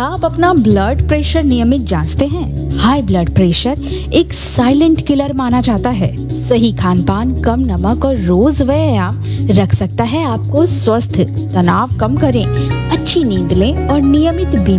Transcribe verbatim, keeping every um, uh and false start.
क्या आप अपना ब्लड प्रेशर नियमित जांचते हैं? हाई ब्लड प्रेशर एक साइलेंट किलर माना जाता है। सही खान पान, कम नमक और रोज व्यायाम रख सकता है आपको स्वस्थ। तनाव कम करें, अच्छी नींद लें और नियमित बी